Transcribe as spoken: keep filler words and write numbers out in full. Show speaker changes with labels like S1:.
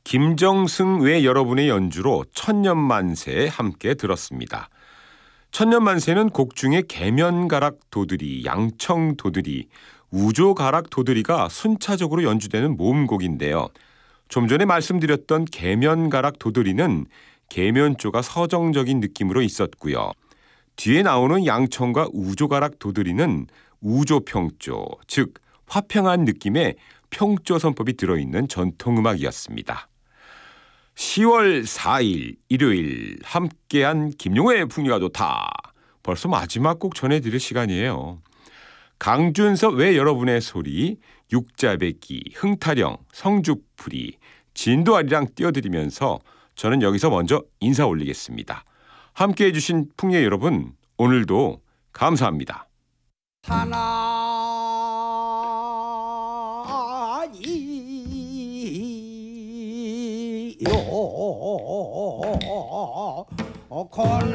S1: 김정승 외 여러분의 연주로 천년만세 함께 들었습니다. 천년만세는 곡 중에 계면가락 도드리, 양청 도드리, 우조가락 도드리가 순차적으로 연주되는 모음곡인데요. 좀 전에 말씀드렸던 계면가락 도드리는 계면조가 서정적인 느낌으로 있었고요. 뒤에 나오는 양청과 우조가락 도드리는 우조평조, 즉 화평한 느낌의 평조 선법이 들어있는 전통음악이었습니다. 시월 사일 일요일 함께한 김용호의 풍류가 좋다. 벌써 마지막 곡 전해드릴 시간이에요. 강준섭 외 여러분의 소리, 육자배기, 흥타령, 성주풀이, 진도아리랑 띄워드리면서 저는 여기서 먼저 인사 올리겠습니다. 함께해 주신 풍예 여러분, 오늘도 감사합니다.
S2: 하나니요